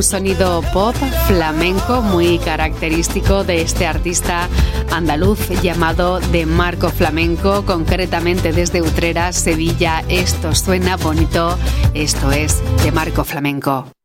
un sonido pop flamenco muy característico de este artista andaluz llamado De Marco Flamenco, concretamente desde Utrera, Sevilla. Esto suena bonito, esto es De Marco Flamenco.